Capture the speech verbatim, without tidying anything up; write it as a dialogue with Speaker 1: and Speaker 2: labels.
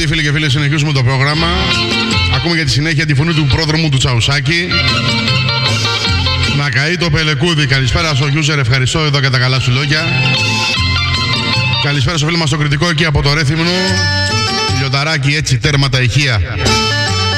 Speaker 1: φίλοι και φίλες, συνεχίζουμε το πρόγραμμα. Ακούμε για τη συνέχεια τη φωνή του πρόδρομου του Τσαουσάκη. Να καεί το Πελεκούδι. Καλησπέρα στο user, ευχαριστώ εδώ και τα καλά σου λόγια. Καλησπέρα στο φίλο μας το κριτικό εκεί από το Ρέθυμνο. Λιονταράκι, έτσι τέρματα ηχεία.